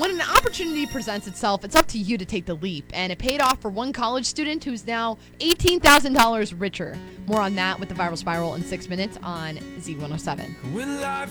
When an opportunity presents itself, it's up to you to take the leap, and it paid off for one college student who's now $18,000 richer. More on that with the Viral Spiral in 6 minutes on Z107.